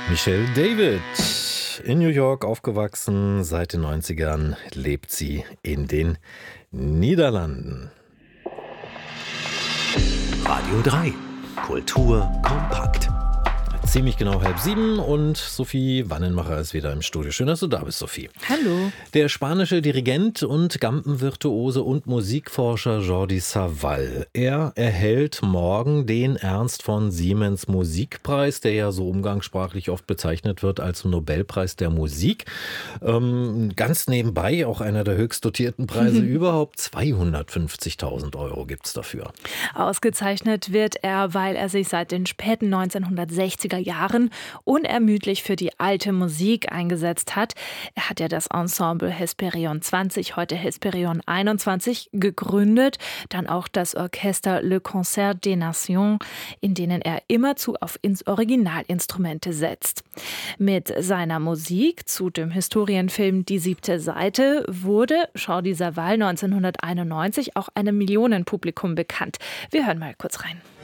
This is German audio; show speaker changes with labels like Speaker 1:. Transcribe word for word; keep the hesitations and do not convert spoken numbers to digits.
Speaker 1: Michelle David, in New York aufgewachsen, seit den neunzigern lebt sie in den Niederlanden.
Speaker 2: Radio drei, Kultur kompakt.
Speaker 1: Ziemlich genau halb sieben und Sophie Wannenmacher ist wieder im Studio. Schön, dass du da bist, Sophie.
Speaker 3: Hallo.
Speaker 1: Der spanische Dirigent und Gampenvirtuose und Musikforscher Jordi Savall. Er erhält morgen den Ernst von Siemens Musikpreis, der ja so umgangssprachlich oft bezeichnet wird als Nobelpreis der Musik. Ähm, ganz nebenbei auch einer der höchst dotierten Preise überhaupt. zweihundertfünfzigtausend Euro gibt's dafür.
Speaker 3: Ausgezeichnet wird er, weil er sich seit den späten neunzehnhundertsechziger Jahren unermüdlich für die alte Musik eingesetzt hat. Er hat ja das Ensemble Hesperion zwanzig, heute Hesperion einundzwanzig, gegründet. Dann auch das Orchester Le Concert des Nations, in denen er immerzu auf Originalinstrumente setzt. Mit seiner Musik zu dem Historienfilm Die siebte Seite wurde Jordi Savall neunzehnhunderteinundneunzig auch einem Millionenpublikum bekannt. Wir hören mal kurz rein.